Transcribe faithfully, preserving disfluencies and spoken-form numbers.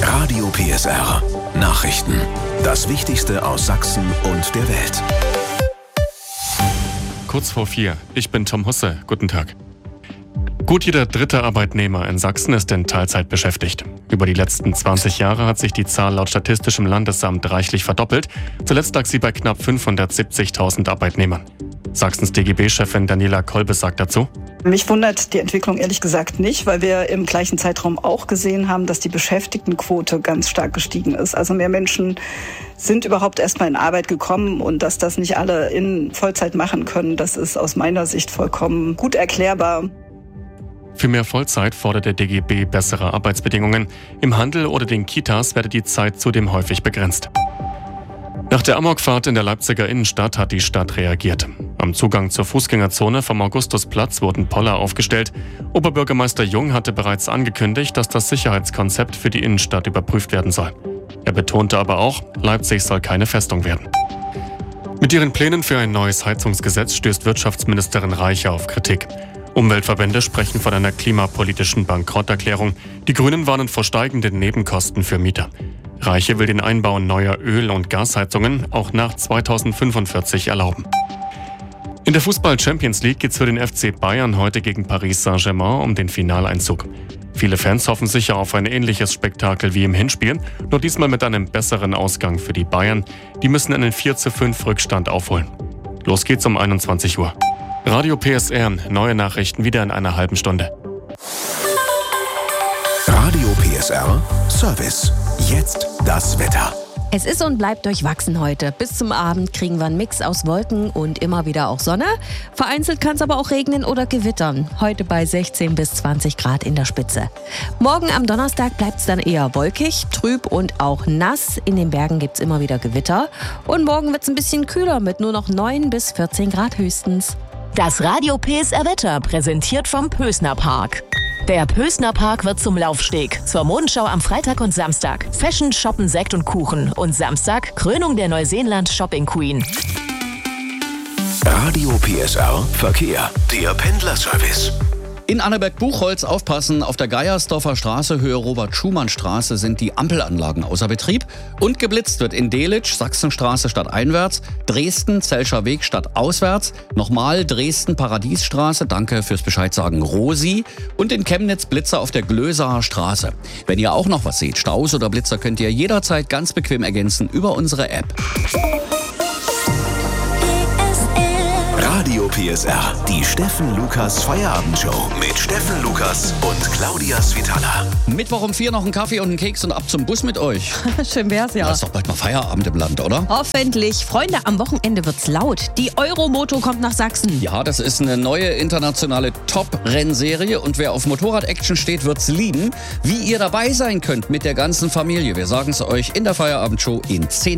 Radio P S R. Nachrichten. Das Wichtigste aus Sachsen und der Welt. Kurz vor vier. Ich bin Tom Husse. Guten Tag. Gut jeder dritte Arbeitnehmer in Sachsen ist in Teilzeit beschäftigt. Über die letzten zwanzig Jahre hat sich die Zahl laut Statistischem Landesamt reichlich verdoppelt. Zuletzt lag sie bei knapp fünfhundertsiebzigtausend Arbeitnehmern. Sachsens D G B-Chefin Daniela Kolbe sagt dazu: Mich wundert die Entwicklung ehrlich gesagt nicht, weil wir im gleichen Zeitraum auch gesehen haben, dass die Beschäftigtenquote ganz stark gestiegen ist. Also mehr Menschen sind überhaupt erstmal in Arbeit gekommen, und dass das nicht alle in Vollzeit machen können, das ist aus meiner Sicht vollkommen gut erklärbar. Für mehr Vollzeit fordert der D G B bessere Arbeitsbedingungen. Im Handel oder den Kitas werde die Zeit zudem häufig begrenzt. Nach der Amokfahrt in der Leipziger Innenstadt hat die Stadt reagiert. Am Zugang zur Fußgängerzone vom Augustusplatz wurden Poller aufgestellt. Oberbürgermeister Jung hatte bereits angekündigt, dass das Sicherheitskonzept für die Innenstadt überprüft werden soll. Er betonte aber auch, Leipzig soll keine Festung werden. Mit ihren Plänen für ein neues Heizungsgesetz stößt Wirtschaftsministerin Reiche auf Kritik. Umweltverbände sprechen von einer klimapolitischen Bankrotterklärung. Die Grünen warnen vor steigenden Nebenkosten für Mieter. Reiche will den Einbau neuer Öl- und Gasheizungen auch nach zweitausendfünfundvierzig erlauben. In der Fußball-Champions League geht's für den F C Bayern heute gegen Paris Saint-Germain um den Finaleinzug. Viele Fans hoffen sicher auf ein ähnliches Spektakel wie im Hinspiel, nur diesmal mit einem besseren Ausgang für die Bayern. Die müssen einen vier zu fünf Rückstand aufholen. Los geht's um einundzwanzig Uhr. Radio P S R, neue Nachrichten wieder in einer halben Stunde. Radio P S R Service. Jetzt das Wetter. Es ist und bleibt durchwachsen heute. Bis zum Abend kriegen wir einen Mix aus Wolken und immer wieder auch Sonne. Vereinzelt kann es aber auch regnen oder gewittern. Heute bei sechzehn bis zwanzig Grad in der Spitze. Morgen am Donnerstag bleibt es dann eher wolkig, trüb und auch nass. In den Bergen gibt es immer wieder Gewitter. Und morgen wird es ein bisschen kühler mit nur noch neun bis vierzehn Grad höchstens. Das Radio P S R Wetter präsentiert vom Pösner Park. Der Pösner Park wird zum Laufsteg. Zur Modenschau am Freitag und Samstag. Fashion, Shoppen, Sekt und Kuchen. Und Samstag Krönung der Neuseeland Shopping Queen. Radio P S R Verkehr. Der Pendlerservice. In Annaberg-Buchholz aufpassen, auf der Geiersdorfer Straße, Höhe Robert-Schumann-Straße sind die Ampelanlagen außer Betrieb. Und geblitzt wird in Delitzsch, Sachsenstraße stadteinwärts, Dresden, Zelscher Weg stadtauswärts, nochmal Dresden, Paradiesstraße, danke fürs Bescheidsagen, Rosi. Und in Chemnitz Blitzer auf der Glösaer Straße. Wenn ihr auch noch was seht, Staus oder Blitzer, könnt ihr jederzeit ganz bequem ergänzen über unsere App. Radio P S R, die Steffen Lukas Feierabendshow mit Steffen Lukas und Claudia Svitala. Mittwoch um vier noch einen Kaffee und einen Keks und ab zum Bus mit euch. Schön wär's, ja. Da ist doch bald mal Feierabend im Land, oder? Hoffentlich. Freunde, am Wochenende wird's laut. Die Euromoto kommt nach Sachsen. Ja, das ist eine neue internationale Top-Rennserie und wer auf Motorrad-Action steht, wird's lieben. Wie ihr dabei sein könnt mit der ganzen Familie, wir sagen's euch in der Feierabendshow in zehn